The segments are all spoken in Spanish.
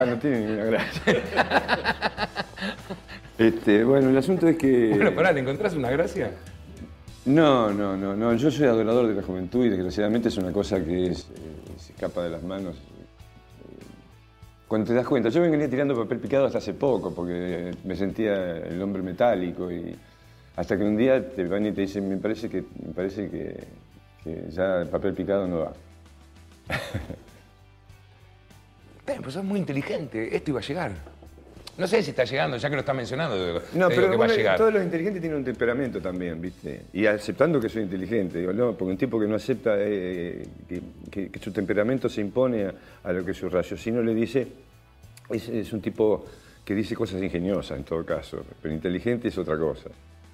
No tiene ninguna gracia. Bueno, el asunto es que... Bueno, pará, ¿le encontrás una gracia? No. Yo soy adorador de la juventud y desgraciadamente es una cosa que se escapa de las manos. Cuando te das cuenta, yo venía tirando papel picado hasta hace poco porque me sentía el hombre metálico y hasta que un día te van y te dicen, me parece que ya el papel picado no va. Pues sos muy inteligente, esto iba a llegar. No sé si está llegando, ya que lo está mencionando. No, te pero digo que va a llegar. todos los inteligentes tienen un temperamento también, ¿viste? Y aceptando que soy inteligente, digo, no, porque un tipo que no acepta que su temperamento se impone a lo que su raciocinio le dice, es un tipo que dice cosas ingeniosas en todo caso, pero inteligente es otra cosa.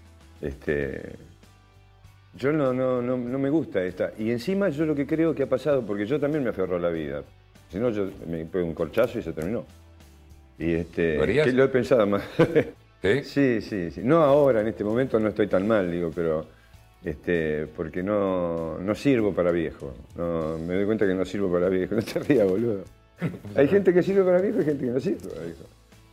Yo no me gusta esta. Y encima yo lo que creo que ha pasado, porque yo también me aferro a la vida, si no yo me pego un corchazo y se terminó. Y que lo he pensado más. ¿Sí? Sí. No ahora, en este momento no estoy tan mal, digo, pero porque no sirvo para viejo. No, me doy cuenta que no sirvo para viejo. No te rías, boludo. Hay gente que sirve para viejo y gente que no sirve para viejo.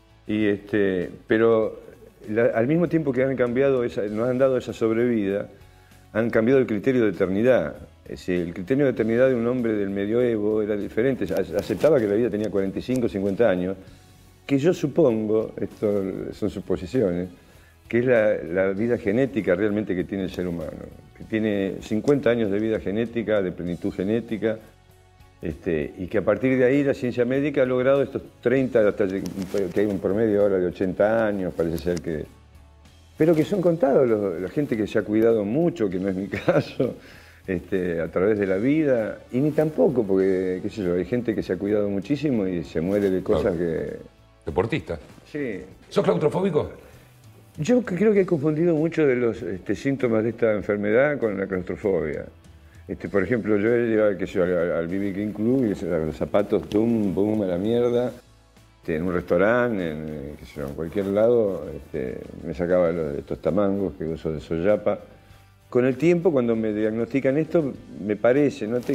Pero al mismo tiempo que han cambiado, nos han dado esa sobrevida, han cambiado el criterio de eternidad. Es decir, el criterio de eternidad de un hombre del medioevo era diferente. Aceptaba que la vida tenía 45, 50 años, que yo supongo, esto son suposiciones, que es la vida genética realmente que tiene el ser humano. Que tiene 50 años de vida genética, de plenitud genética, y que a partir de ahí la ciencia médica ha logrado estos 30, hasta que hay un promedio ahora de 80 años, parece ser que... Pero que son contados la gente que se ha cuidado mucho, que no es mi caso, a través de la vida, y ni tampoco, porque, qué sé yo, hay gente que se ha cuidado muchísimo y se muere de cosas que... Deportista. Sí. ¿Sos claustrofóbico? Yo creo que he confundido mucho de los síntomas de esta enfermedad con la claustrofobia. Por ejemplo, yo iba al B.B. King Club y los zapatos, boom, a la mierda. En un restaurante, en cualquier lado, me sacaba estos tamangos que uso de soyapa. Con el tiempo, cuando me diagnostican esto, me parece, no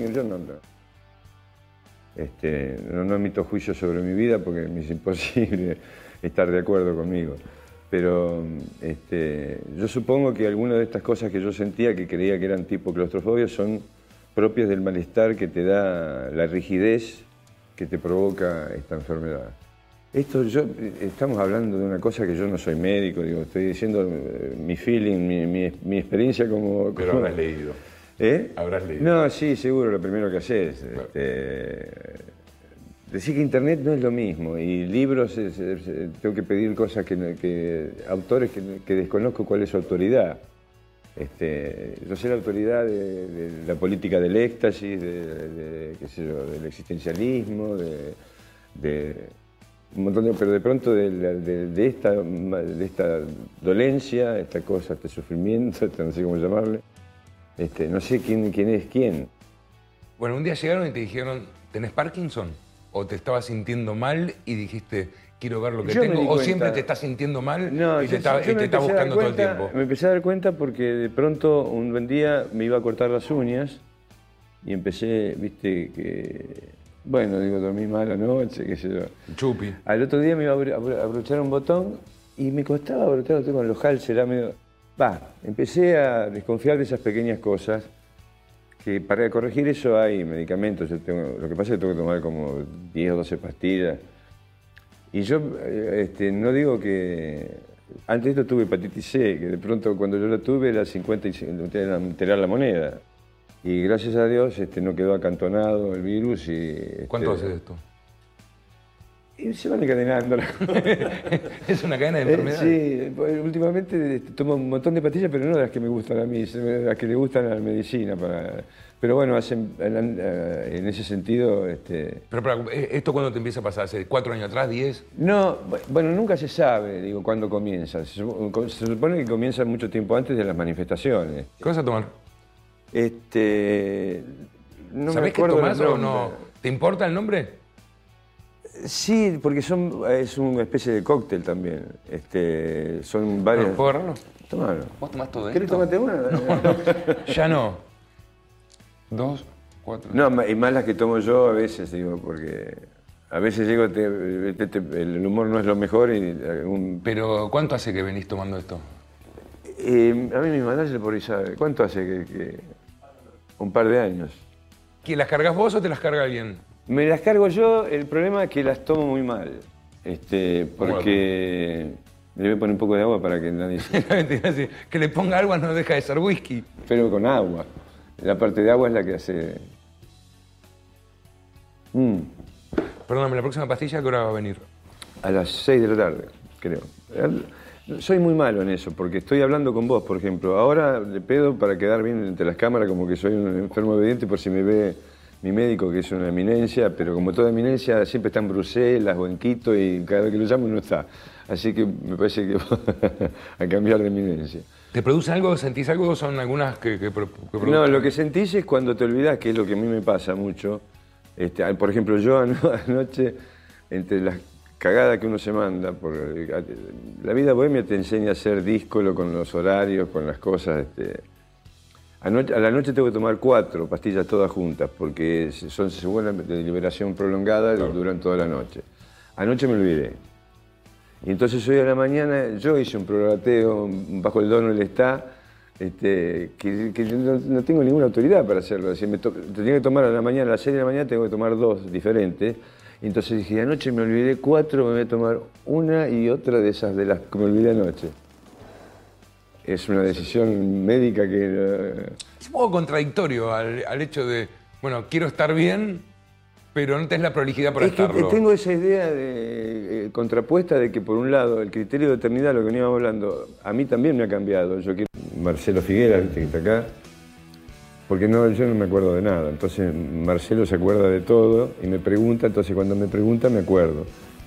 emito juicio sobre mi vida porque me es imposible estar de acuerdo conmigo. Pero yo supongo que algunas de estas cosas que yo sentía, que creía que eran tipo claustrofobia, son propias del malestar que te da la rigidez que te provoca esta enfermedad. Estamos hablando de una cosa que yo no soy médico, digo, estoy diciendo mi feeling, mi experiencia como... Pero habrás leído. Habrás leído. No, sí, seguro, lo primero que haces. Claro. Decir que Internet no es lo mismo, y libros, tengo que pedir cosas autores que desconozco cuál es su autoridad. Yo sé la autoridad de la política del éxtasis, qué sé yo, del existencialismo, de un montón pero de pronto de esta dolencia, esta cosa, este sufrimiento, no sé cómo llamarle, no sé quién es quién. Bueno, un día llegaron y te dijeron, ¿tenés Parkinson? ¿O te estabas sintiendo mal y dijiste, quiero ver lo que tengo? ¿O siempre te estás sintiendo mal y te estás buscando todo el tiempo? Me empecé a dar cuenta porque de pronto un buen día me iba a cortar las uñas y empecé, viste, bueno, digo, dormí mal anoche, qué sé yo. Chupi. Al otro día me iba a abrochar un botón y me costaba abrochar con los halls, empecé a desconfiar de esas pequeñas cosas, que para corregir eso hay medicamentos. Lo que pasa es que tengo que tomar como 10 o 12 pastillas. Y yo no digo que... Antes de esto tuve hepatitis C, que de pronto cuando yo la tuve era 50 y era enterar la moneda. Y gracias a Dios no quedó acantonado el virus y... ¿Cuánto hace de esto? Y se van encadenando. ¿Es una cadena de enfermedades? Sí, últimamente tomo un montón de pastillas, pero no de las que me gustan a mí, las que le gustan a la medicina. Pero bueno, en ese sentido... Pero, ¿esto cuándo te empieza a pasar? ¿Hace 4 años atrás, 10? No, bueno, nunca se sabe, digo, cuándo comienza. Se supone que comienza mucho tiempo antes de las manifestaciones. ¿Qué vas a tomar? No ¿Sabés qué tomás o no? ¿Te importa el nombre? Sí, porque es una especie de cóctel también. Son varias... ¿Puedo agarrarlo? Tómalo. ¿Vos tomás todo esto? ¿Querés tomarte una? No, ya no. 2, 4... No, y más las que tomo yo a veces, digo, porque A veces llego, el humor no es lo mejor. Pero, ¿cuánto hace que venís tomando esto? A mí mi manager por ahí sabe. ¿Cuánto hace un par de años? ¿Que las cargas vos o te las carga alguien? Me las cargo yo, el problema es que las tomo muy mal. Porque le voy a poner un poco de agua para que nadie se... Que le ponga agua no deja de ser whisky. Pero con agua. La parte de agua es la que hace... Perdóname, ¿la próxima pastilla qué hora va a venir? A las 6 de la tarde, creo. Soy muy malo en eso, porque estoy hablando con vos, por ejemplo. Ahora le pedo para quedar bien entre las cámaras, como que soy un enfermo obediente por si me ve mi médico, que es una eminencia, pero como toda eminencia siempre está en Bruselas o en Quito y cada vez que lo llamo no está. Así que me parece que a cambiar de eminencia. ¿Te produce algo? ¿Sentís algo? ¿Son algunas que producen? No, lo que sentís es cuando te olvidás, que es lo que a mí me pasa mucho. Por ejemplo, yo anoche, entre las cagadas que uno se manda, la vida bohemia te enseña a ser díscolo con los horarios, con las cosas. A la noche tengo que tomar 4 pastillas todas juntas, porque son segundas de liberación prolongada, claro. Duran toda la noche. Anoche me olvidé. Y entonces hoy a la mañana yo hice un prorrateo, bajo el dono él está, que no tengo ninguna autoridad para hacerlo. Si tenía que tomar a la mañana, a las 6 de la mañana tengo que tomar 2 diferentes. Y entonces dije, anoche me olvidé 4, me voy a tomar una y otra de esas de las que me olvidé anoche. Es una decisión médica que... Es un poco contradictorio al hecho de, bueno, quiero estar bien, pero no tenés la prolijidad para estarlo. Tengo esa idea contrapuesta de que, por un lado, el criterio de eternidad, lo que veníamos hablando, a mí también me ha cambiado. Yo quiero Marcelo Figueras, que está acá, porque yo no me acuerdo de nada. Entonces Marcelo se acuerda de todo y me pregunta, entonces cuando me pregunta me acuerdo.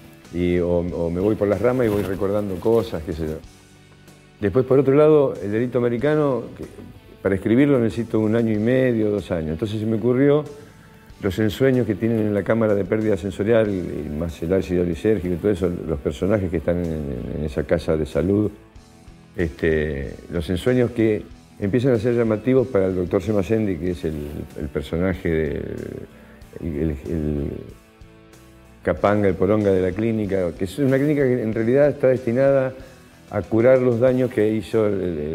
O me voy por las ramas y voy recordando cosas, qué sé yo. Después, por otro lado, el delito americano, para escribirlo necesito 1 año y medio, 2 años. Entonces se me ocurrió los ensueños que tienen en la cámara de pérdida sensorial, y más el ácido lisérgico y todo eso, los personajes que están en esa casa de salud, los ensueños que empiezan a ser llamativos para el doctor Semacendi, que es el personaje, el capanga, el poronga de la clínica, que es una clínica que en realidad está destinada a curar los daños que hizo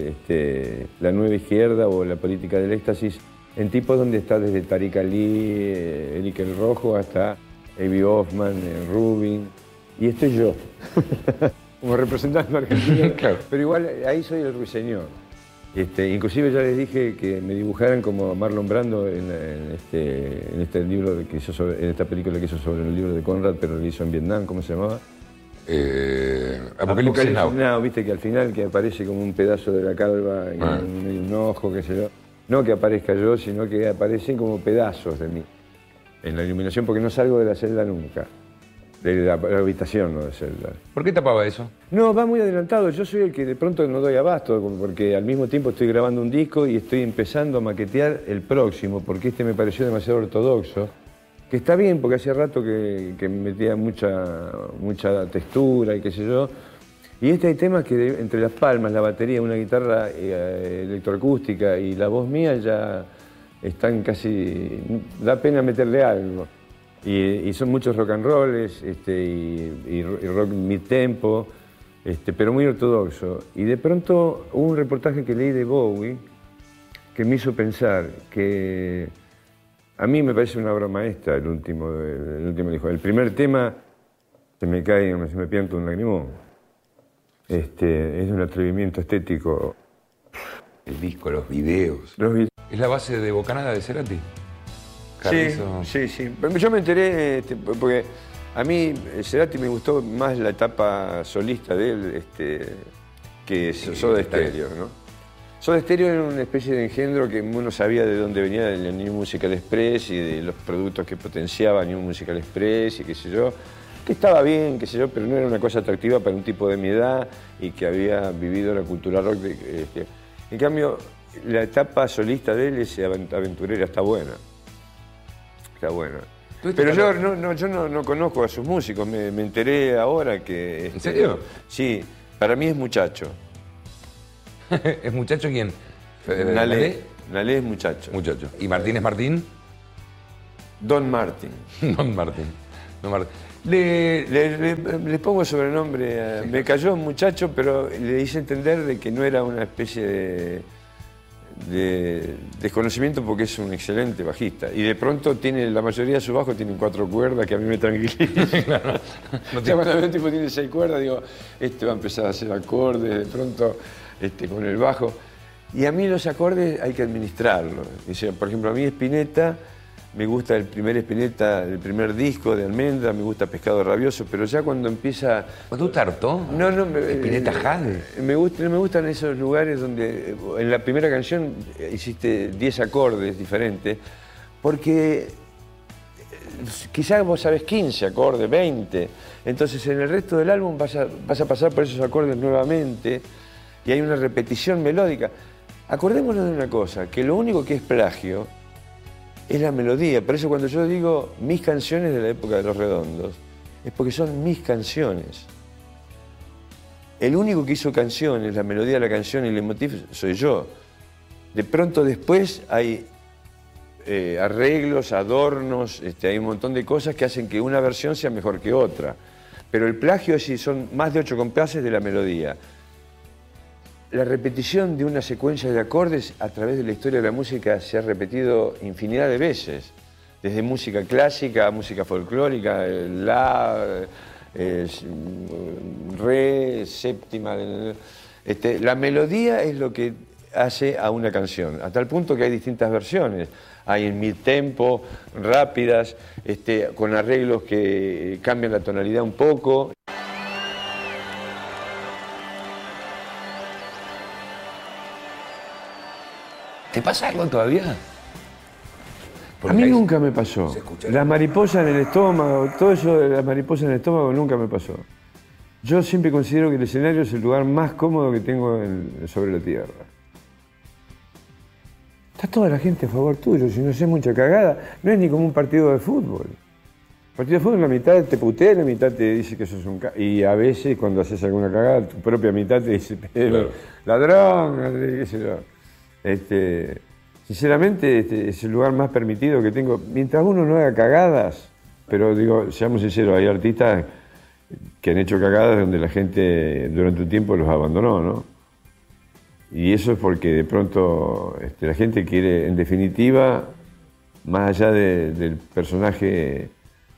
la nueva izquierda o la política del éxtasis en tipos donde está desde Tariq Ali, Eric el Rojo, hasta Avi Hoffman, Rubin. Y estoy yo, como representante argentino. Claro. Pero igual ahí soy el ruiseñor. Inclusive ya les dije que me dibujaran como Marlon Brando en este libro que hizo en esta película que hizo sobre el libro de Conrad, pero lo hizo en Vietnam. ¿Cómo se llamaba? Apocalipsis Now. Viste que al final que aparece como un pedazo de la calva en un ojo, qué sé yo. No que aparezca yo, sino que aparecen como pedazos de mí en la iluminación, porque no salgo de la celda nunca. De la habitación, no de celda. ¿Por qué tapaba eso? No, va muy adelantado. Yo soy el que de pronto no doy abasto, porque al mismo tiempo estoy grabando un disco y estoy empezando a maquetear el próximo, porque me pareció demasiado ortodoxo. Que está bien, porque hacía rato que me metía mucha textura y qué sé yo. Y hay temas que entre las palmas, la batería, una guitarra electroacústica y la voz mía ya están casi... da pena meterle algo. Y son muchos rock and rolls y rock mid-tempo, pero muy ortodoxo. Y de pronto hubo un reportaje que leí de Bowie que me hizo pensar que... A mí me parece una obra maestra el último disco. El primer tema se me pianta un lagrimón. Es un atrevimiento estético. El disco, los videos. ¿Es la base de Bocanada de Cerati? Sí. Yo me enteré, porque a mí Cerati me gustó más la etapa solista de él que Soda Stereo, ¿no? Soda Stereo era una especie de engendro que uno sabía de dónde venía el New Musical Express y de los productos que potenciaba New Musical Express y qué sé yo. Que estaba bien, qué sé yo, pero no era una cosa atractiva para un tipo de mi edad y que había vivido la cultura rock. En cambio, la etapa solista de él es aventurera, está buena. Está buena. Pero yo no conozco a sus músicos, me enteré ahora que... ¿En serio? Sí, para mí es muchacho. ¿Es muchacho quién? Nalé es muchacho. Muchacho. ¿Y Martín es Martín? Don Martín. Don Martín. Le pongo sobrenombre. Me cayó un muchacho, pero le hice entender de que no era una especie de desconocimiento porque es un excelente bajista. Y de pronto la mayoría de sus bajos tienen 4 cuerdas que a mí me tranquilizan. Claro. Cuando veo un tipo tiene 6 cuerdas, digo, va a empezar a hacer acordes, de pronto con el bajo. Y a mí los acordes hay que administrarlos. Por ejemplo, a mí Spinetta, me gusta el primer disco de Almendra, me gusta Pescado Rabioso, pero ya cuando empieza... ¿Tú Tartó? No, Spinetta Jade. Me gustan esos lugares donde en la primera canción hiciste 10 acordes diferentes, porque quizás vos sabés 15 acordes, 20, entonces en el resto del álbum vas a pasar por esos acordes nuevamente y hay una repetición melódica. Acordémonos de una cosa, que lo único que es plagio es la melodía. Por eso cuando yo digo mis canciones de la época de Los Redondos, es porque son mis canciones. El único que hizo canciones, la melodía de la canción y el leitmotiv, soy yo. De pronto después hay arreglos, adornos, hay un montón de cosas que hacen que una versión sea mejor que otra. Pero el plagio es si son más de 8 compases de la melodía. La repetición de una secuencia de acordes a través de la historia de la música se ha repetido infinidad de veces, desde música clásica a música folclórica, re, séptima. La melodía es lo que hace a una canción, a tal punto que hay distintas versiones. Hay en mid-tempo, rápidas, con arreglos que cambian la tonalidad un poco. ¿Te pasa algo todavía? A mí nunca me pasó. Las mariposas en el estómago, todo eso de las mariposas en el estómago nunca me pasó. Yo siempre considero que el escenario es el lugar más cómodo que tengo sobre la tierra. Está toda la gente a favor tuyo, si no haces mucha cagada, no es ni como un partido de fútbol. El partido de fútbol la mitad te putea, la mitad te dice que sos un y a veces cuando haces alguna cagada, tu propia mitad te dice, pero, ladrón, qué sé yo. Sinceramente, es el lugar más permitido que tengo. Mientras uno no haga cagadas, pero digo, seamos sinceros, hay artistas que han hecho cagadas donde la gente durante un tiempo los abandonó, ¿no? Y eso es porque de pronto la gente quiere, en definitiva, más allá del personaje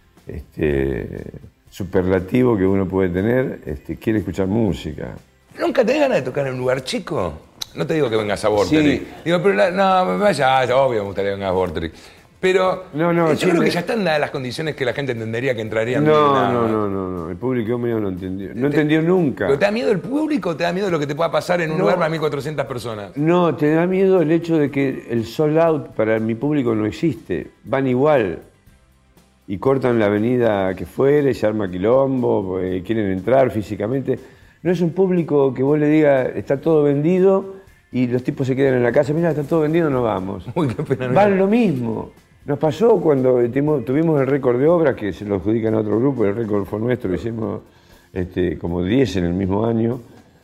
superlativo que uno puede tener, quiere escuchar música. ¿Nunca te ganas de tocar en un lugar chico? No te digo que vengas a Vorterix. Sí. Digo, pero no, vaya, obvio me gustaría que vengas a Vorterix. Pero yo creo que ya están dadas las condiciones que la gente entendería que entrarían. No, el público mío no entendió. No entendió nunca. ¿Pero te da miedo el público o te da miedo lo que te pueda pasar en un lugar para 1.400 personas? No, te da miedo el hecho de que el sold out para mi público no existe. Van igual. Y cortan la avenida que fuere, se arma quilombo, quieren entrar físicamente. No es un público que vos le digas, está todo vendido, y los tipos se quedan en la casa, mira, está todo vendido, no vamos. Uy, qué pena. Van lo mismo. Nos pasó cuando tuvimos el récord de obras, que se lo adjudican a otro grupo, el récord fue nuestro, hicimos como 10 en el mismo año,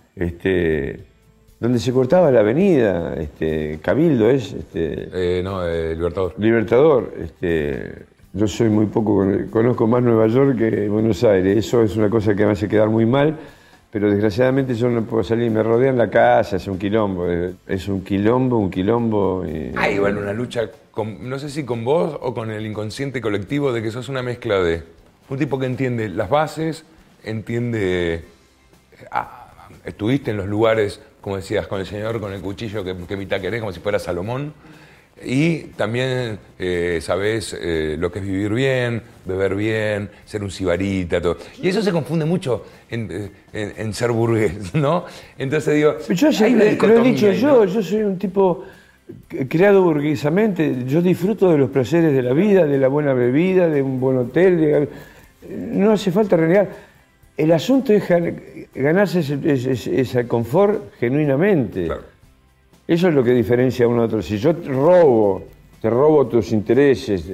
donde se cortaba la avenida, Cabildo es... Libertador. Libertador. Yo soy muy poco, conozco más Nueva York que Buenos Aires, eso es una cosa que me hace quedar muy mal, pero desgraciadamente yo no puedo salir, me rodean la casa, es un quilombo. Es un quilombo. Hay igual una lucha, no sé si con vos o con el inconsciente colectivo, de que sos una mezcla de un tipo que entiende las bases, entiende... estuviste en los lugares, como decías, con el señor, con el cuchillo que mitad querés, como si fuera Salomón. Y también sabés lo que es vivir bien, beber bien, ser un sibarita, todo. Y eso se confunde mucho en ser burgués, ¿no? Entonces digo... Yo lo he dicho yo soy un tipo creado burguesamente. Yo disfruto de los placeres de la vida, de la buena bebida, de un buen hotel. No hace falta renegar. El asunto es ganarse ese confort genuinamente. Claro. Eso es lo que diferencia a uno a otro. Si yo te robo tus intereses,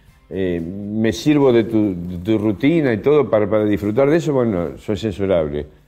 me sirvo de tu rutina y todo para disfrutar de eso, bueno, soy censurable.